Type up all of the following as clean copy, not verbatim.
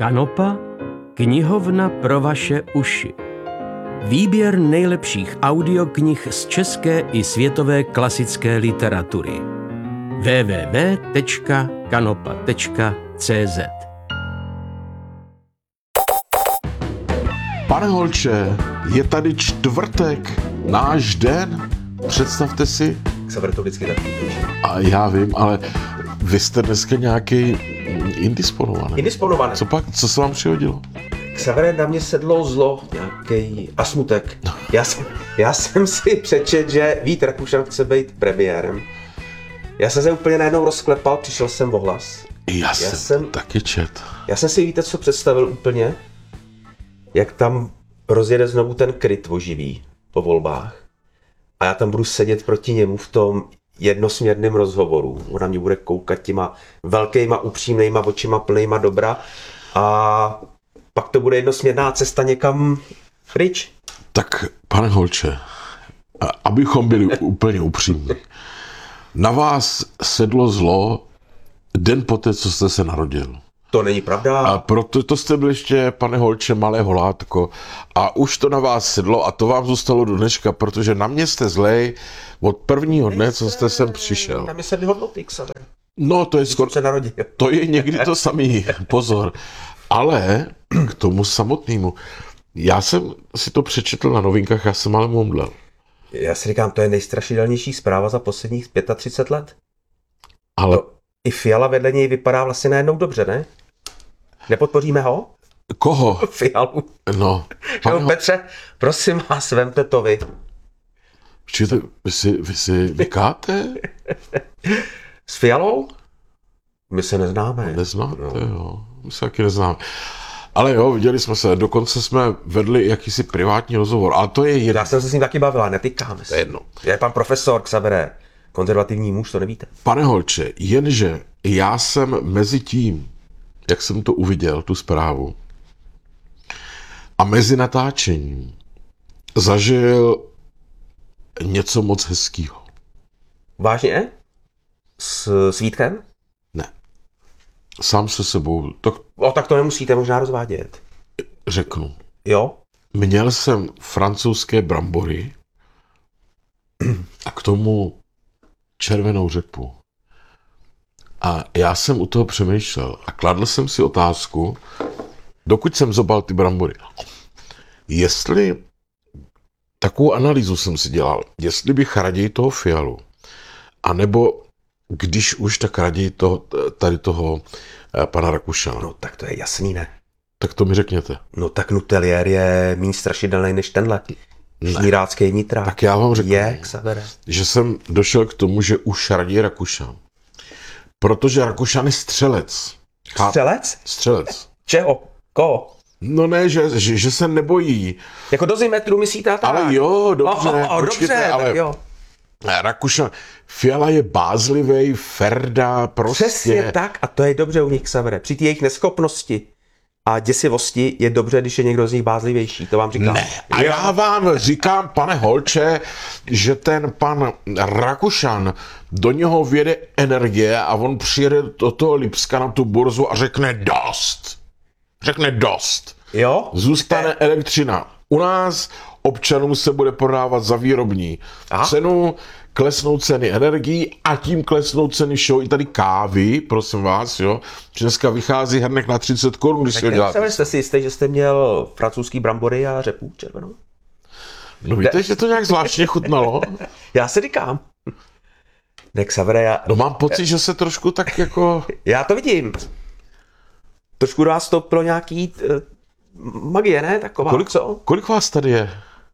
Kanopa, knihovna pro vaše uši. Výběr nejlepších audioknih z české i světové klasické literatury. www.kanopa.cz. Pane Holče, je tady čtvrtek, náš den, představte si. Xaver to vždycky tak píše. A já vím, ale vy jste dneska nějaký indisponovaný. Indisponovaný. Co pak, co se vám přihodilo? Xaver, na mě sedlo zlo, nějaký a smutek. Já jsem si přečet, že Vít Rakušan chce být premiérem. Já jsem se úplně najednou rozklepal, přišel jsem o hlas. Já jsem taky čet. Já jsem si, víte, co představil úplně? Jak tam rozjede znovu ten kryt oživý po volbách. A já tam budu sedět proti němu v tom jednosměrném rozhovoru. Ona mě bude koukat těma velkýma, upřímnýma očima plnýma dobra a pak to bude jednosměrná cesta někam pryč. Tak, pane Holče, abychom byli úplně upřímní, na vás sedlo zlo den poté, co jste se narodil. To není pravda. A proto to jste byl ještě, pane Holče, malé holátko. A už to na vás sedlo a to vám zůstalo do dneška, protože na mě jste zlej od prvního dne, co jste sem přišel. Na mě sedly hodnoty, Xaver. No, to je skoro. Se narodil. To je někdy to samý, pozor. Ale k tomu samotnému. Já jsem si to přečetl na novinkách, já jsem ale mumlel. Já si říkám, to je nejstrašidelnější zpráva za posledních 35 let. Ale To i Fiala vedle něj vypadá vlastně najednou dobře, ne? Nepodpoříme ho? koho? Fialu. No, Jo, Petře, prosím vás, vemte to vy. Počkejte, vy si vykáte? S Fialou? My se neznáme. Neznáte, jo. My se taky neznáme. Ale jo, viděli jsme se, dokonce jsme vedli jakýsi privátní rozhovor, ale to je jedno. Já jsem se s ním taky bavila, netýkáme se. To je jedno. Je pan profesor Xavere, konzervativní muž, to nevíte. Pane Holče, jenže já jsem mezi tím, jak jsem to uviděl, tu zprávu, a mezi natáčením zažil něco moc hezkýho. Vážně? S Vítkem? Ne. Sám se sebou, to Tak to nemusíte možná rozvádět. řeknu. Jo? Měl jsem francouzské brambory a k tomu červenou řepu. A já jsem u toho přemýšlel a kladl jsem si otázku, dokud jsem zobal ty brambory, jestli, takovou analýzu jsem si dělal, jestli bych raději toho Fialu, anebo když už, tak raději tady toho pana Rakušana. No tak to je jasný, ne? Tak to mi řekněte. No tak Nutelier je méně strašidelný než tenhle. Žnírácký nitrák. Tak já vám řeknu, Je, Xavere. že jsem došel k tomu, že už raději Rakušan. Protože Rakušan je střelec. Střelec? Střelec. Čeho? Koho? No ne, že se nebojí. Jako dozimetru myslíte tak? Ale jo, dobře, počkejte, dobře, ale tak jo. Rakušan, Fiala je bázlivej, Ferda, prostě. Přesně tak a to je dobře u nich, Xavere. Při té jejich neschopnosti a děsivosti je dobře, když je někdo z nich bázlivější, to vám říkám. Ne, a já vám říkám, pane Holče, že ten pan Rakušan, do něho vjede energie a on přijede do toho Lipska na tu burzu a řekne dost. Řekne dost. Jo? Zůstane elektřina. U nás občanům se bude prodávat za výrobní cenu, klesnou ceny energií a tím klesnou ceny všeho i tady kávy, prosím vás, jo. Dneska vychází hrnek na 30 korun, když si ho děláte. Jste si jistý, že jste měl francouzský brambory a řepu červenou? No víte, že to nějak zvláštně chutnalo? Já si říkám. Ne, Xavere, No mám pocit, že se trošku tak jako... já to vidím. Trošku do vás to pro nějaký magie, ne? Taková, co? Kolik vás tady je?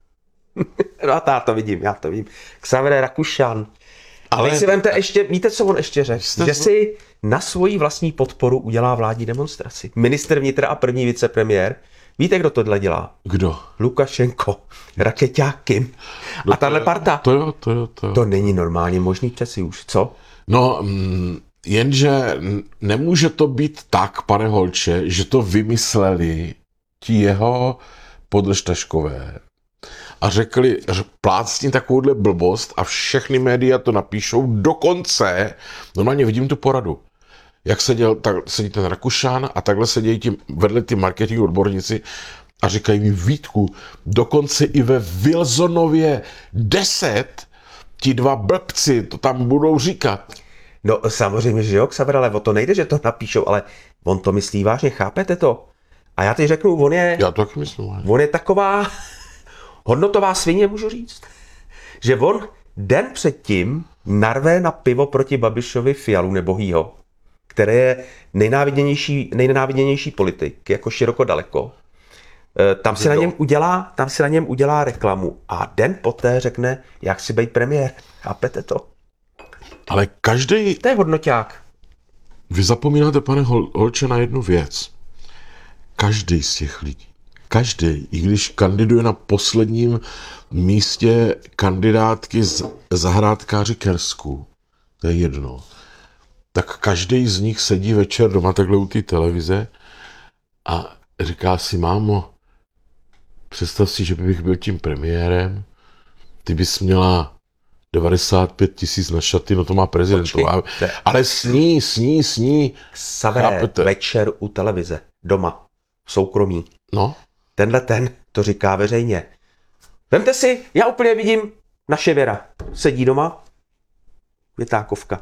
No a já to vidím. Xavere Rakušan. Ale si vemte ještě, víte, co on ještě řekl? Že si na svoji vlastní podporu udělá vládní demonstraci. Ministr vnitra a první vicepremiér. Víte, kdo tohle dělá? Kdo? Lukašenko, rakeťák Kim. A tahle parta. To jo. To není normálně možný přeci už, co? No, jenže nemůže to být tak, pane Holče, že to vymysleli ti jeho podleštaškové a řekli, plácni takovouhle blbost a všechny média to napíšou dokonce. Normálně vidím tu poradu. jak sedí ten Rakušan a takhle sedějí vedle ty marketing odborníci a říkají mi, Vítku, dokonce i ve Wilsonově 10 ti dva blbci to tam budou říkat. No samozřejmě, že jo, Xaver, ale o to nejde, že to napíšou, ale on to myslí vážně, chápete to? A já teď řeknu, Já to taky myslím. on je taková hodnotová svině, můžu říct, že on den předtím narve na pivo proti Babišovi Fialu nebohýho, který je nejnenáviděnější politik, jako široko daleko. Tam si na něm udělá reklamu a den poté řekne, jak si být premiér. Chápete to? Ale každý. To je hodnoťák. Vy zapomínáte, pane Holče, na jednu věc. Každý z těch lidí, i když kandiduje na posledním místě kandidátky z zahrádkáři Kersku, to je jedno, tak každý z nich sedí večer doma takhle u té televize a říká si, mámo, představ si, že bych byl tím premiérem, ty bys měla 95 000 na šaty, no to má prezident, ale sní. Xavere, večer u televize, doma, soukromí. No. Tenhle to říká veřejně. Vemte si, já úplně vidím naše Věra. Sedí doma, Větákovka.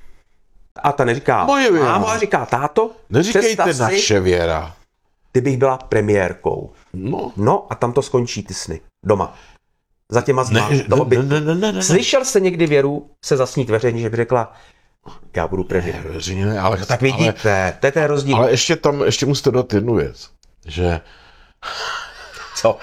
A ta neříká moje Věra. Mámo, a říká táto. Neříkejte naše Věra. Ty bych byla premiérkou. No a tam to skončí ty sny. Doma. Za těma zma. Ne. Slyšel jste někdy Věru se zasnít veřejně, že by řekla, já budu premiér. Veřejně, ale... No, tak vidíte, to je ten rozdíl. Ale ještě musíte dát jednu věc, že... Co?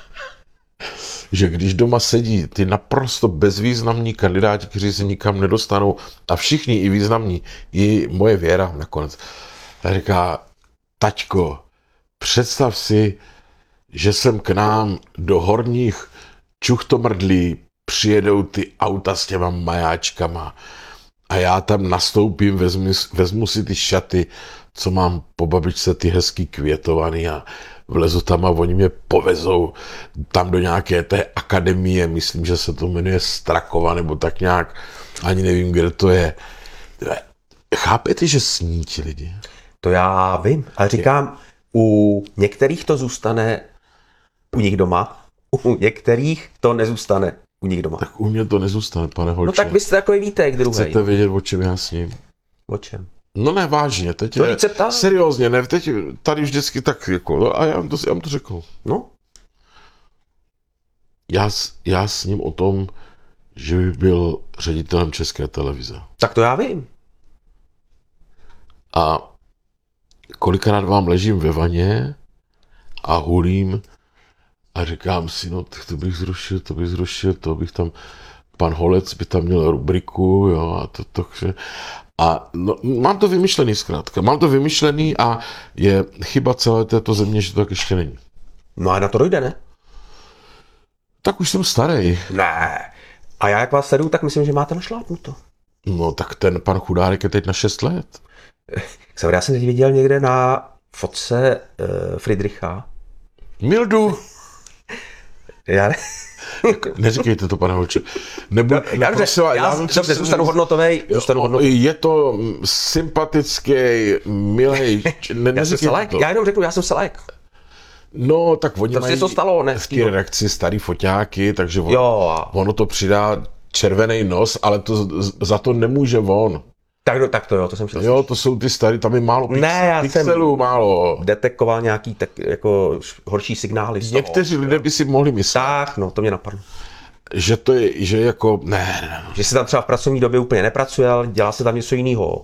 Že když doma sedí ty naprosto bezvýznamní kandidáti, kteří se nikam nedostanou, a všichni i významní, i moje Věra nakonec, tak říká, taťko, představ si, že sem k nám do Horních Čuchtomrdlí přijedou ty auta s těma majáčkama a já tam nastoupím, vezmu si ty šaty, co mám po babičce, ty hezký květovaný a vlezu tam a oni mě povezou tam do nějaké té akademie, myslím, že se to jmenuje Strakova, nebo tak nějak, ani nevím, kde to je. Chápete, že sní ti lidi? To já vím, ale říkám, u některých to zůstane u nich doma, u některých to nezůstane u nich doma. Tak u mě to nezůstane, pane Holče. No tak vy jste takový vítek druhý. Chcete vědět, o čem já sním? O čem? No ne, vážně, teď to je, seriózně, ne, teď tady vždycky tak jako, no, a já vám to řeknu. No? Já sním o tom, že bych byl ředitelem České televize. Tak to já vím. A kolikrát vám ležím ve vaně a hulím a říkám si, no to bych zrušil, to bych tam, pan Holec by tam měl rubriku, jo, a to a no, mám to vymyšlený zkrátka, a je chyba celé této země, že to tak ještě není. No a na to dojde, ne? Tak už jsem starý. Ne. A já jak vás sleduju, tak myslím, že máte našlápnuto. No tak ten pan Chudárek je teď na 6 let. Já jsem teď viděl někde na fotce Friedricha. Mildu. Já Neříkejte to, pane Holče. Já zůstanu hodnotovej. Je to sympatický, milej. Já jenom řeknu, já jsem selek. No, tak oni to mají to stalo, ne? v té redakci starý foťáky, takže ono to přidá červený nos, ale za to nemůže on. Tak to jo, to jsem chtěl. Jo, to jsou ty starý, tam je málo pixelů, málo. Detekoval nějaký tak jako horší signály. Někteří lidé by si mohli myslet. Tak, no, to mě napadlo. Že to je, že jako, ne. Že se tam třeba v pracovní době úplně nepracuje, ale dělá se tam něco jiného.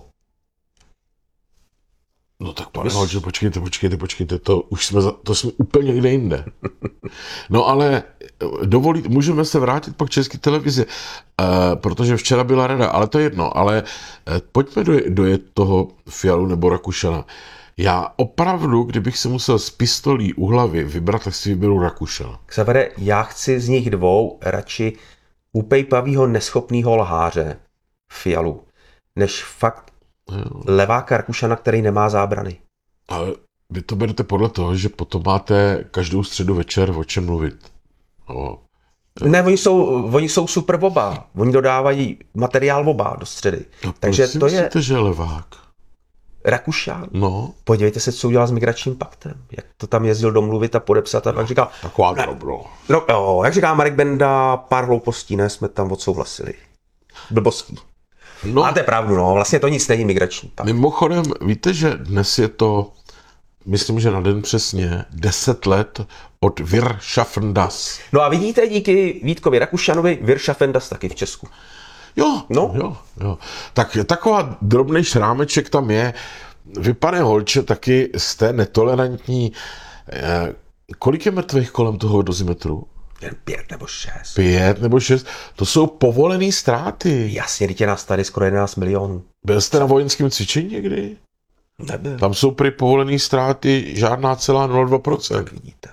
No tak pane Holče, počkejte, to jsme úplně někde jinde. No ale můžeme se vrátit pak k České televizi, protože včera byla rada, ale to je jedno, ale pojďme dojet toho Fialu nebo Rakušana. Já opravdu, kdybych se musel z pistolí u hlavy vybrat, tak si vyberu Rakušana. Xavere, já chci z nich dvou radši upejpavýho neschopnýho lháře Fialu, než fakt leváka Rakušana, který nemá zábrany. Ale vy to berete podle toho, že potom máte každou středu večer o čem mluvit. Ne, oni jsou super oba. Oni dodávají materiál oba do středy. No, takže to myslíte, že je levák? Rakušan. No, Podívejte se, co udělal s migračním paktem. Jak to tam jezdil domluvit a podepsat a tak říkal, taková drobno. no, jo, jak říká Marek Benda, pár hloupostí, ne, jsme tam odsouhlasili. Blbostí. No, Máte pravdu, no, vlastně to nic není migrační pakt. mimochodem, víte, že dnes je to, myslím, že na den přesně, 10 let od Wir schaffen das. No a vidíte, díky Vítkovi Rakušanovi, Wir schaffen das taky v Česku. Jo, No. jo. Tak taková drobný šrámeček tam je. Vy, pane Holče, taky jste netolerantní. Kolik je mrtvých kolem toho dozimetru? Jen 5 nebo 6. 5 nebo 6. To jsou povolené ztráty. Jasně, dítě nás tady skoro 11 milionů. Byl jste na vojenském cvičení někdy? Nebyl. Tam jsou prý povolené ztráty žádná celá 0,2%. Tak vidíte.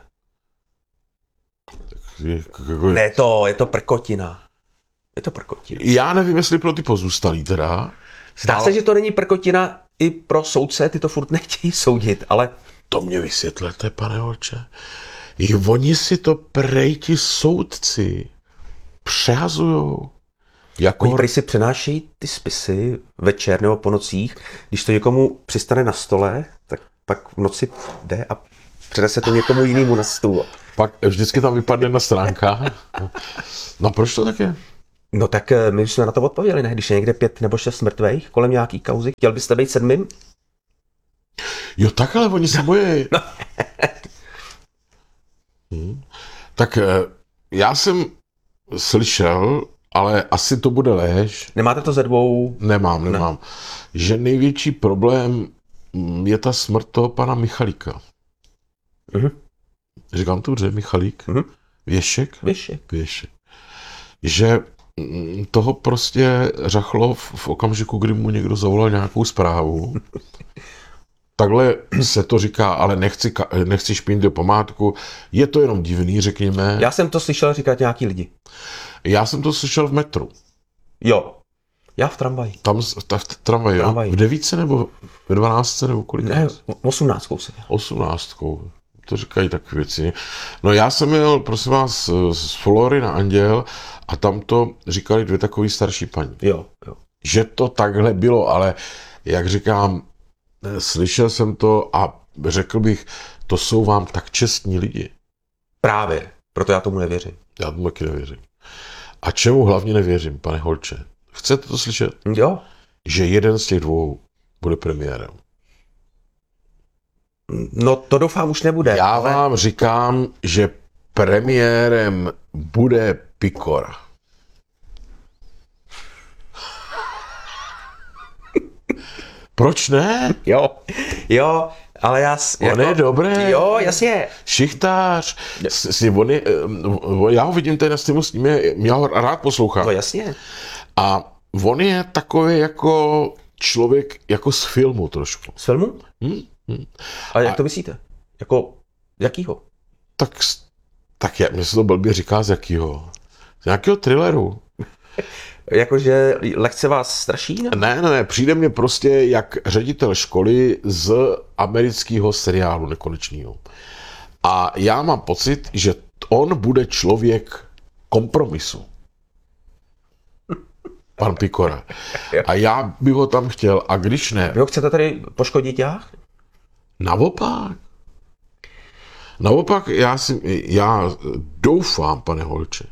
Jako- Ne, je to prkotina. Je to prkotina. Já nevím, jestli pro ty pozůstalí teda. Zdá se, že to není prkotina i pro soudce, ty to furt nechtějí soudit, ale To mě vysvětlete, pane Holče. I oni si to prej ti soudci přehazujou. Jako... oni prý si přenášejí ty spisy večer nebo po nocích, když to někomu přistane na stole, tak pak v noci jde a přenese to někomu jinému na stůl. Pak vždycky tam vypadne na stránkách. No proč to tak je? No tak my už jsme na to odpověděli, ne? Když je někde 5 nebo 6 mrtvých kolem nějaký kauzy, chtěl byste být 7? Jo, tak ale oni se bojí. No. Tak já jsem slyšel, ale asi to bude lež. Nemáte to ze 2? Nemám. Že největší problém je ta smrt toho pana Michalíka. Mhm. Říkám to dobře, Michalík? Mhm. Věšek? Věšek. Že toho prostě řachlo v okamžiku, kdy mu někdo zavolal nějakou zprávu. Takhle se to říká, ale nechci špinit do památku. Je to jenom divný, řekněme. Já jsem to slyšel říkat nějaký lidi. Já jsem to slyšel v metru. Jo. Já v tramvaji. Tam v tramvaji, jo? Tramvaji. V 9 nebo v 12 nebo kolik? Ne, 18 jsem. 18. To říkají takové věci. No já jsem jel, prosím vás, z Flory na Anděl a tam to říkali 2 takový starší paní. Jo. Že to takhle bylo, ale jak říkám, slyšel jsem to a řekl bych, to jsou vám tak čestní lidi. Právě. Proto já tomu nevěřím. Já tomu taky nevěřím. A čemu hlavně nevěřím, pane Holče? Chcete to slyšet? Jo. Že jeden z těch 2 bude premiérem. No to doufám už nebude. Já ale... vám říkám, že premiérem bude Pikora. Proč ne? Jo, ale já... On je dobrý. Jo, jasně. Šichtář. Já ho vidím tady na streamu s ním, já ho rád poslouchám. No jasně. A on je takový jako člověk, jako z filmu trošku. Z filmu? Ale jak to myslíte? Jako, jakýho? Tak mě se to blbě říká z jakýho. Z nějakého thrilleru. Jakože lehce vás straší? Ne, přijde mě prostě jak ředitel školy z amerického seriálu nekonečného. A já mám pocit, že on bude člověk kompromisu. Pan Pikora. A já bych ho tam chtěl, a když ne... Vy ho chcete tady poškodit jak? Naopak, já doufám, pane Holče,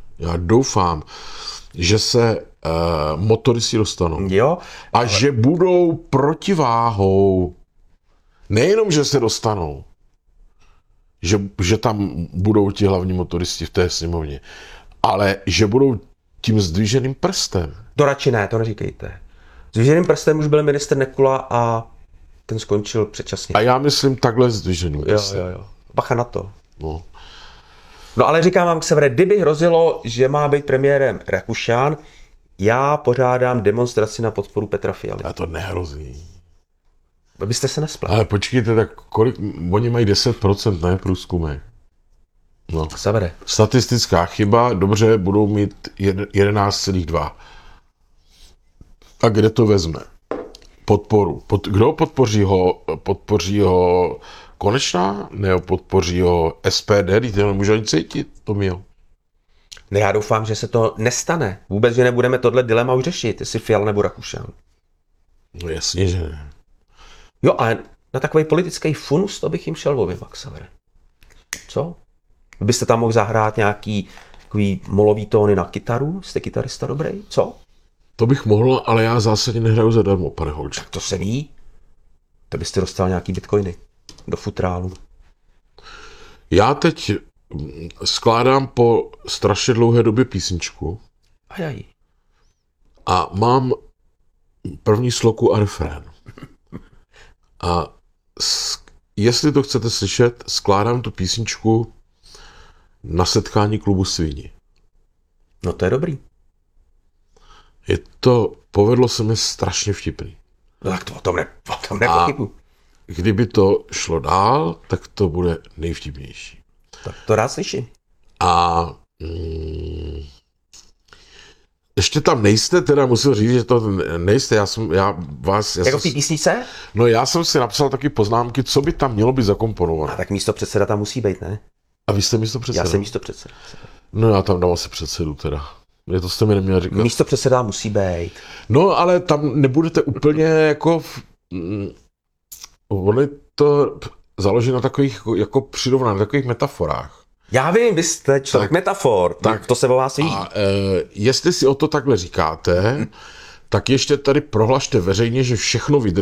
že se motoristi dostanou. Jo. A že budou protiváhou. Nejenom, že se dostanou, že tam budou ti hlavní motoristi v té sněmovně, ale že budou tím zdviženým prstem. To radši ne, to neříkejte. Zdviženým prstem už byl ministr Nekula a ten skončil předčasně. A já myslím takhle zdviženým prstem. Jo. Bacha na to. No. Ale říkám vám, Ksavere, kdyby hrozilo, že má být premiérem Rakušan, já pořádám demonstraci na podporu Petra Fialy. A to nehrozí. Byste se nespletl. Ale počkejte, tak kolik, oni mají 10%, ne, průzkumech. No. Ksavere. Statistická chyba, dobře, budou mít 11,2. A kde to vezme? Podporu. Kdo podpoří ho? Podpoří ho Konečná? Nebo podpoří ho SPD? Když to nemůže ani cítit, Tomio. Ne, já doufám, že se to nestane. Vůbec, že nebudeme tohle dilema už řešit, jestli Fiala nebo Rakušan. No jasně, že ne. Jo, ale na takový politický funus to bych jim šel vymaxaver. Co? Vy byste tam mohl zahrát nějaký takový molový tóny na kytaru? Jste kytarista dobrý? Co? To bych mohl, ale já zásadně nehraju zadarmo, pane Holček. To se ví. To byste dostal nějaký bitcoiny do futrálu. Já teď skládám po strašně dlouhé době písničku Ajaj. a mám první sloku a refrén. A jestli to chcete slyšet, skládám tu písničku na klubu Svíni. No to je dobrý. Povedlo se mi strašně vtipný. No tak to o tom nepochybuji. Kdyby to šlo dál, tak to bude nejvtipnější. Tak to rád slyším. A ještě tam nejste, teda musím říct, že to nejste, já Jako v té písničce? No já jsem si napsal taky poznámky, co by tam mělo být zakomponované. A tak místo předseda tam musí být, ne? A vy jste místo předseda? Já jsem místo předseda. No já tam dám asi předsedu teda. To jste mi neměl říkat. Místo předseda musí být. No ale tam nebudete úplně jako... On je to založeno na takových jako přirovnání, na takových metaforách. Já vím, vy jste člověk metafor, tak to se o vás ví. A jestli si o to takhle říkáte, tak ještě tady prohlašte veřejně, že všechno vydrží.